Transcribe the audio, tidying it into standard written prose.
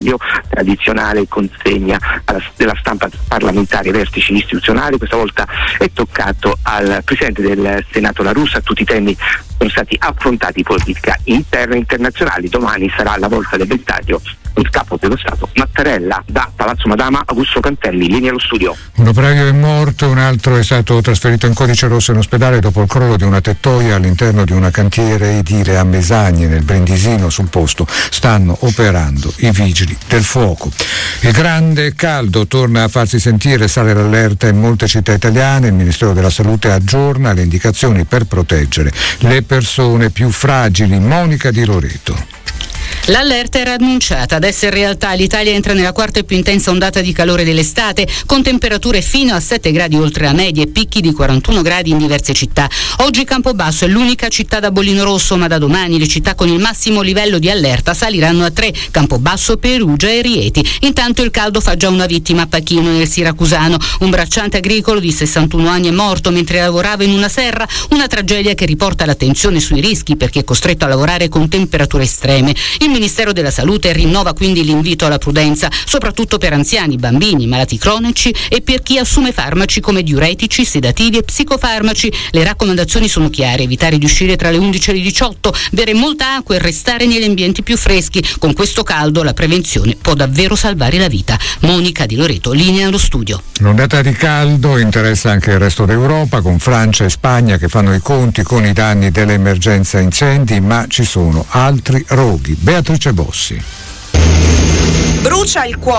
tradizionale consegna della stampa parlamentare ai vertici istituzionali. Questa volta è toccato al Presidente del Senato La Russa. Tutti i temi sono stati affrontati, politica interna e internazionali. Domani sarà la volta del ventaglio il capo dello Stato Mattarella. Da Palazzo Madama, Augusto Cantelli, linea allo studio. Un operaio è morto, un altro è stato trasferito in codice rosso in ospedale dopo il crollo di una tettoia all'interno di una cantiere edile a Mesagne, nel Brindisino. Sul posto stanno operando i vigili del fuoco. Il grande caldo torna a farsi sentire, sale l'allerta in molte città italiane. Il Ministero della Salute aggiorna le indicazioni per proteggere le persone più fragili. Monica Di Loreto. L'allerta era annunciata, ad essere realtà. L'Italia entra nella quarta e più intensa ondata di calore dell'estate, con temperature fino a 7 gradi oltre la media e picchi di 41 gradi in diverse città. Oggi Campobasso è l'unica città da bollino rosso, ma da domani le città con il massimo livello di allerta saliranno a 3: Campobasso, Perugia e Rieti. Intanto il caldo fa già una vittima a Pachino, nel Siracusano. Un bracciante agricolo di 61 anni è morto mentre lavorava in una serra, una tragedia che riporta l'attenzione sui rischi per chi è costretto a lavorare con temperature estreme. Il Ministero della Salute rinnova quindi l'invito alla prudenza, soprattutto per anziani, bambini, malati cronici e per chi assume farmaci come diuretici, sedativi e psicofarmaci. Le raccomandazioni sono chiare: evitare di uscire tra le 11 e le 18, bere molta acqua e restare negli ambienti più freschi. Con questo caldo la prevenzione può davvero salvare la vita. Monica Di Loreto, linea allo studio. L'ondata di caldo interessa anche il resto d'Europa, con Francia e Spagna che fanno i conti con i danni dell'emergenza incendi, ma ci sono altri roghi. Beatrice Bossi. Brucia il cuore.